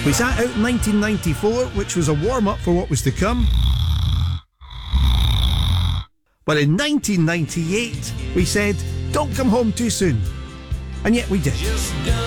We sat out in 1994, which was a warm-up for what was to come. But in 1998, we said, don't come home too soon. And yet we did.